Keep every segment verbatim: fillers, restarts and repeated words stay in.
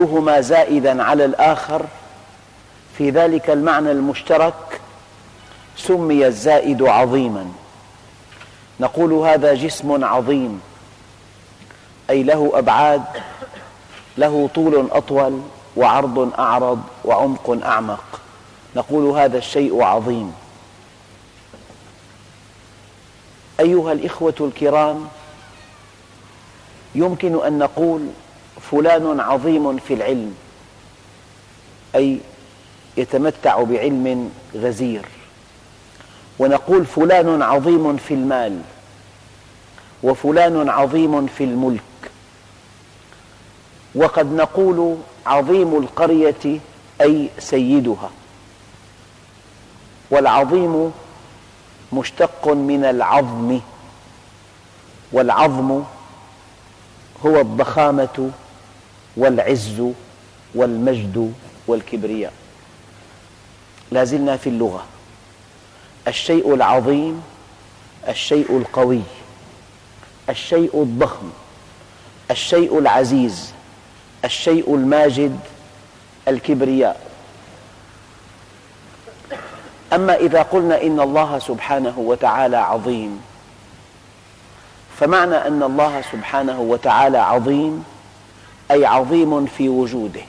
هما زائدا على الآخر في ذلك المعنى المشترك سمي الزائد عظيما. نقول هذا جسم عظيم، أي له أبعاد، له طول أطول وعرض أعرض وعمق أعمق، نقول هذا الشيء عظيم. أيها الإخوة الكرام، يمكن أن نقول فلان عظيم في العلم، أي يتمتع بعلم غزير، ونقول فلان عظيم في المال، وفلان عظيم في الملك، وقد نقول عظيم القرية أي سيدها. والعظيم مشتق من العظم، والعظم هو الضخامة والعز والمجد والكبرياء. لا زلنا في اللغة. الشيء العظيم، الشيء القوي، الشيء الضخم، الشيء العزيز، الشيء الماجد، الكبرياء. أما إذا قلنا إن الله سبحانه وتعالى عظيم، فمعنى أن الله سبحانه وتعالى عظيم أي عظيم في وجوده.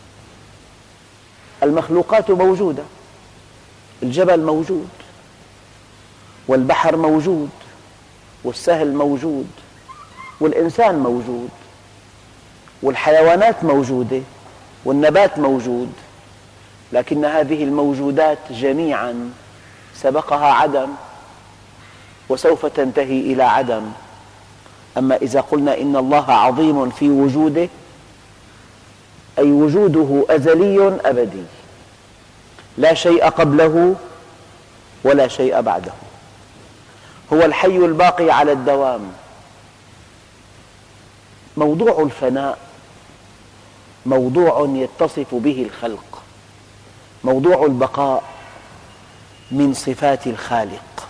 المخلوقات موجودة، الجبل موجود، والبحر موجود، والسهل موجود، والإنسان موجود، والحيوانات موجودة، والنبات موجود، لكن هذه الموجودات جميعا سبقها عدم وسوف تنتهي إلى عدم. أما إذا قلنا إن الله عظيم في وجوده، أي وجوده أزلي أبدي، لا شيء قبله ولا شيء بعده، هو الحي الباقي على الدوام. موضوع الفناء موضوع يتصف به الخلق، موضوع البقاء من صفات الخالق،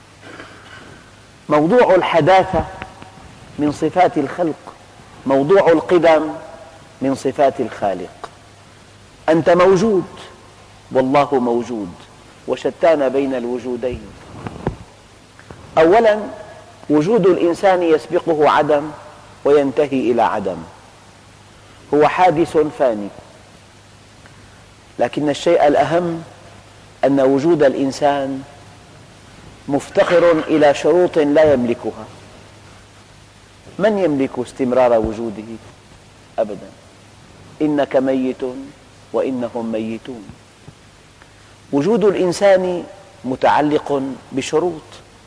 موضوع الحداثة من صفات الخلق، موضوع القدم من صفات الخالق. أنت موجود والله موجود، وشتان بين الوجودين. أولا، وجود الإنسان يسبقه عدم وينتهي إلى عدم، هو حادث فاني. لكن الشيء الأهم أن وجود الإنسان مفتقر إلى شروط لا يملكها. من يملك استمرار وجوده؟ أبدا. إنك ميت وإنهم ميتون. وجود الإنسان متعلق بشروط.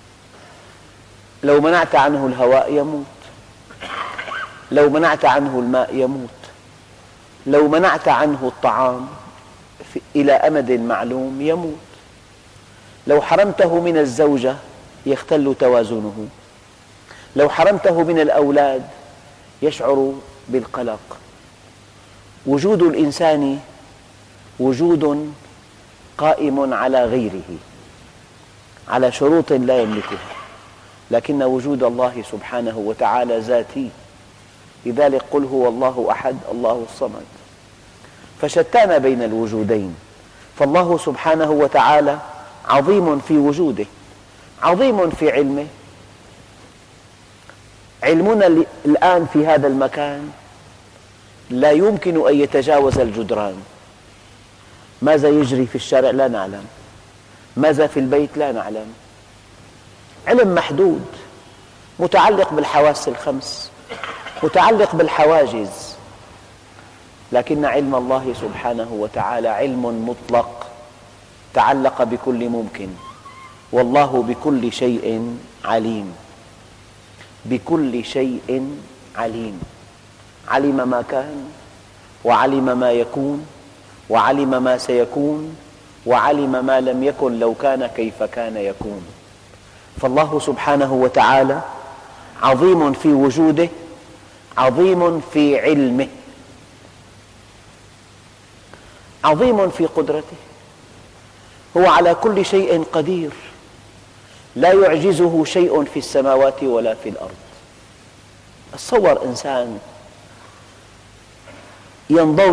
لو منعت عنه الهواء يموت، لو منعت عنه الماء يموت، لو منعت عنه الطعام إلى أمد معلوم يموت، لو حرمته من الزوجة يختل توازنه، لو حرمته من الأولاد يشعر بالقلق. وجود الإنسان وجود قائم على غيره، على شروط لا يملكها، لكن وجود الله سبحانه وتعالى ذاتي. لذلك قل هو الله أحد الله الصمد. فشتان بين الوجودين. فالله سبحانه وتعالى عظيم في وجوده، عظيم في علمه. علمنا الآن في هذا المكان لا يمكن أن يتجاوز الجدران. ماذا يجري في الشارع لا نعلم، ماذا في البيت لا نعلم. علم محدود، متعلق بالحواس الخمس، متعلق بالحواجز. لكن علم الله سبحانه وتعالى علم مطلق، تعلق بكل ممكن. والله بكل شيء عليم، بكل شيء عليم. علم ما كان، وعلم ما يكون، وعلم ما سيكون، وعلم ما لم يكن لو كان كيف كان يكون. فالله سبحانه وتعالى عظيم في وجوده، عظيم في علمه، عظيم في قدرته. هو على كل شيء قدير، لا يعجزه شيء في السماوات ولا في الأرض. تصور إنسان ينضوي